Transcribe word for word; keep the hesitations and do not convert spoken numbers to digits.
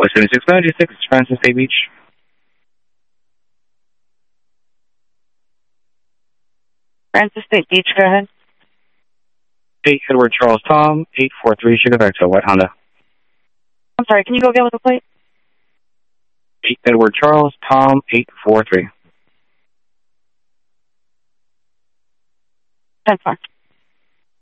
four seventy-six ninety-six, Francis Bay Beach. Francis Bay Beach, go ahead. eight Edward Charles Tom, eight four three Sugar Vector, white Honda. I'm sorry, can you go again with the plate? eight Edward Charles Tom, eight four three. That's fine.